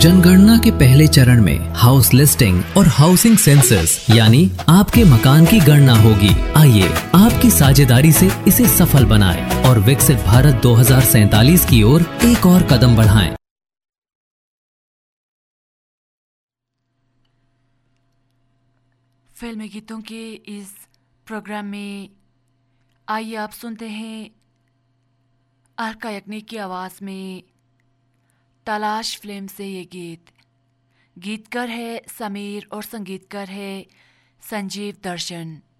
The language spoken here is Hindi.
जनगणना के पहले चरण में हाउस लिस्टिंग और हाउसिंग सेंसस यानी आपके मकान की गणना होगी। आइए आपकी साझेदारी से इसे सफल बनाएं और विकसित भारत 2047 की ओर एक और कदम बढ़ाएं। फिल्मी गीतों के इस प्रोग्राम में आइए आप सुनते हैं अलका याग्निक की आवाज़ में तलाश फिल्म से ये गीत। गीतकार है समीर और संगीतकार है संजीव दर्शन।